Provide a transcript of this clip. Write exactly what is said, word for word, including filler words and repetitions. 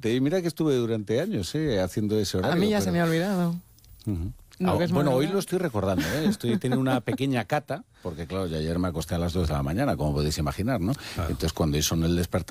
Efectivamente, y mira que estuve durante años eh, haciendo ese horario. A mí ya pero... se me ha olvidado. Uh-huh. No, Ah, que es bueno, hoy madrugada. lo estoy recordando, ¿eh? Estoy teniendo una pequeña cata, porque claro, ya ayer me acosté a las dos de la mañana, como podéis imaginar, ¿no? Claro. Entonces cuando son el despertador